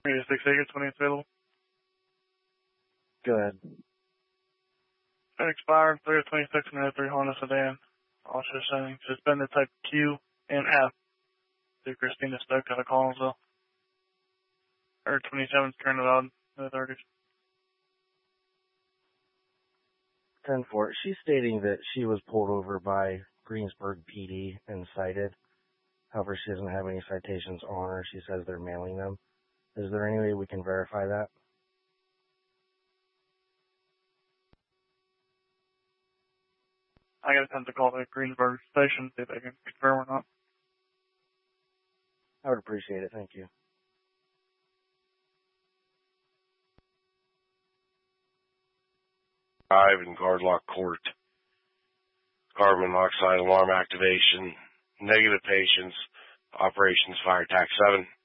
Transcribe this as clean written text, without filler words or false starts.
Need a 6 acres when it's available. Go ahead. It expired 3 of 26 and had 3 Honda sedan. Also sending suspended type Q and F to Christina Stoke out of Collinsville. Or 27th turn about in the 30s. 10-4. She's stating that she was pulled over by Greensburg PD and cited. However, she doesn't have any citations on her. She says they're mailing them. Is there any way we can verify that? I gotta attempt to call the Greensburg station, see if they can confirm or not. I would appreciate it. Thank you. Drive in Gardlock Court. Carbon monoxide alarm activation. Negative patients. Operations Fire Tax 7.